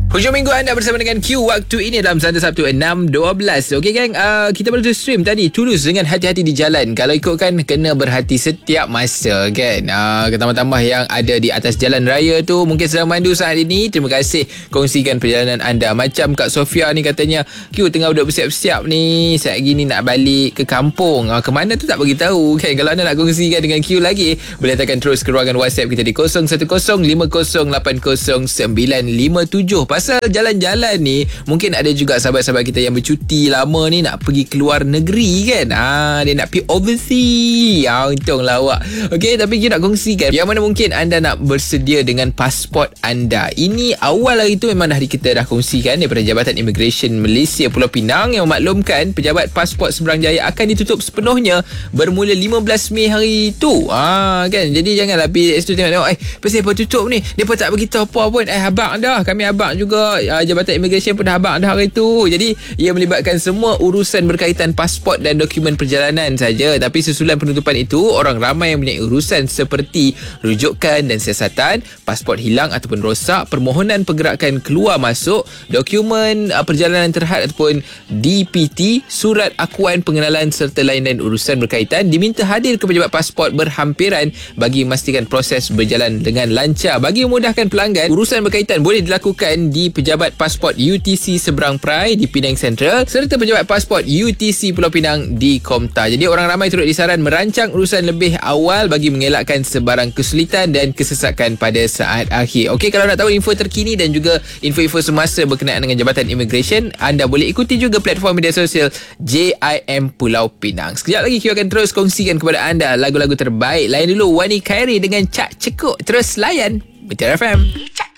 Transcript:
Hujung minggu anda bersama dengan Q. Waktu ini dalam Santa Sabtu 6.12. Okey gang, kita baru stream tadi Tulus dengan hati-hati di jalan. Kalau ikutkan kena berhati setiap masa kan. Tambah-tambah yang ada di atas jalan raya tu mungkin sedang mandu saat ini. Terima kasih kongsikan perjalanan anda. Macam Kak Sofia ni katanya, Q tengah duduk bersiap-siap ni, saat gini nak balik ke kampung. Ke mana tu tak bagi tahu kan. Kalau anda nak kongsikan dengan Q lagi, boleh tekan terus ke ruangan WhatsApp kita di 0105080957. Pasal jalan-jalan ni, mungkin ada juga sahabat-sahabat kita yang bercuti lama ni nak pergi keluar negeri kan. Dia nak pergi overseas. Untunglah awak. Okey, tapi kita nak kongsikan yang mana mungkin anda nak bersedia dengan pasport anda. Ini awal hari tu memang kita dah kongsikan daripada Jabatan Immigration Malaysia Pulau Pinang yang memaklumkan pejabat pasport seberang jaya akan ditutup sepenuhnya bermula 15 Mei hari tu. Kan. Jadi janganlah pergi situ tengok pasal apa tutup ni. Depa tak beritahu apa pun. Abang dah. Kami abang juga. Jabatan Immigration pun dah habaq dah hari tu. Jadi ia melibatkan semua urusan berkaitan pasport dan dokumen perjalanan saja. Tapi susulan penutupan itu, orang ramai yang mempunyai urusan seperti rujukan dan siasatan, pasport hilang ataupun rosak, permohonan pergerakan keluar masuk, dokumen perjalanan terhad ataupun DPT, surat akuan pengenalan serta lain-lain urusan berkaitan diminta hadir ke pejabat pasport berhampiran bagi memastikan proses berjalan dengan lancar. Bagi memudahkan pelanggan, urusan berkaitan boleh dilakukan di pejabat pasport UTC Seberang Perai di Penang Central serta pejabat pasport UTC Pulau Pinang di Komtar. Jadi orang ramai turut disaran merancang urusan lebih awal bagi mengelakkan sebarang kesulitan dan kesesakan pada saat akhir. Okey, kalau nak tahu info terkini dan juga info-info semasa berkenaan dengan Jabatan Immigration, anda boleh ikuti juga platform media sosial JIM Pulau Pinang. Sekejap lagi kita akan terus kongsikan kepada anda lagu-lagu terbaik. Layan dulu Wani Khairi dengan Cak Cekuk. Terus layan Meteor FM.